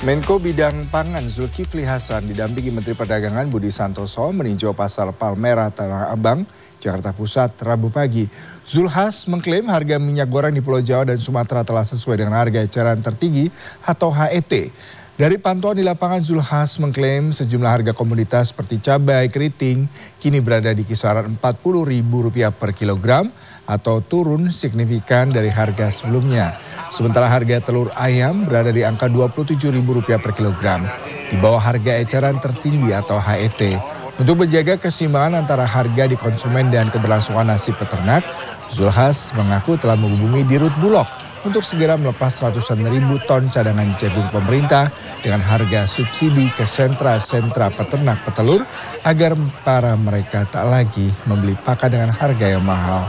Menko Bidang Pangan Zulkifli Hasan didampingi Menteri Perdagangan Budi Santoso meninjau pasar Palmerah Tanah Abang, Jakarta Pusat, Rabu pagi. Zulhas mengklaim harga minyak goreng di Pulau Jawa dan Sumatera telah sesuai dengan harga eceran tertinggi atau HET. Dari pantauan di lapangan, Zulhas mengklaim sejumlah harga komoditas seperti cabai keriting kini berada di kisaran Rp40.000 per kilogram atau turun signifikan dari harga sebelumnya. Sementara harga telur ayam berada di angka Rp27.000 per kilogram, di bawah harga eceran tertinggi atau HET. Untuk menjaga keseimbangan antara harga di konsumen dan keberlangsungan nasib peternak, Zulhas mengaku telah menghubungi Dirut Bulog untuk segera melepas ratusan ribu ton cadangan jagung pemerintah dengan harga subsidi ke sentra-sentra peternak petelur agar para mereka tak lagi membeli pakan dengan harga yang mahal.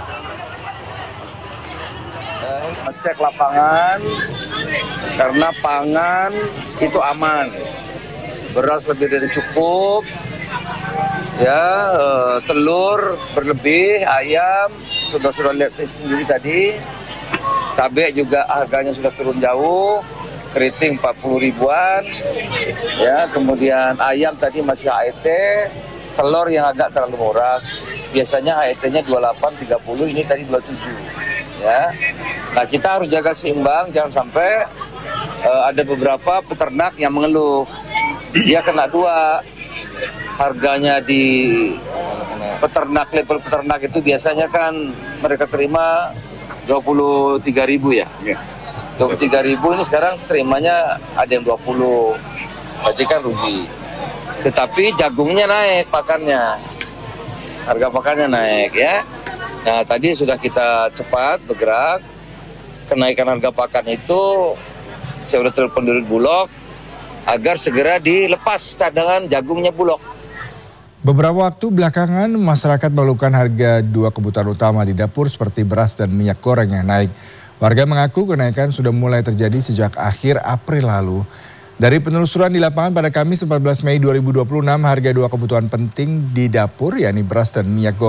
Cek lapangan karena pangan itu aman, beras lebih dari cukup, ya telur berlebih, ayam sudah lihat sendiri tadi, cabai juga harganya sudah turun jauh, keriting 40 ribuan, ya kemudian ayam tadi masih HET, telur yang agak terlalu murah, biasanya HET-nya 28, 30, ini tadi 27, ya. Nah kita harus jaga seimbang, jangan sampai ada beberapa peternak yang mengeluh. Dia kena dua, harganya di peternak, level peternak itu biasanya kan mereka terima 23.000 ya. 23.000 ini sekarang terimanya ada yang 20, berarti kan rugi. Tetapi jagungnya naik pakannya, harga pakannya naik ya. Nah tadi sudah kita cepat bergerak. Kenaikan harga pakan itu saya sudah telepon Dirut Bulog agar segera dilepas cadangan jagungnya Bulog. Beberapa waktu belakangan masyarakat mengeluhkan harga dua kebutuhan utama di dapur seperti beras dan minyak goreng yang naik. Warga mengaku kenaikan sudah mulai terjadi sejak akhir April lalu. Dari penelusuran di lapangan pada Kamis 14 Mei 2026, harga dua kebutuhan penting di dapur yakni beras dan minyak goreng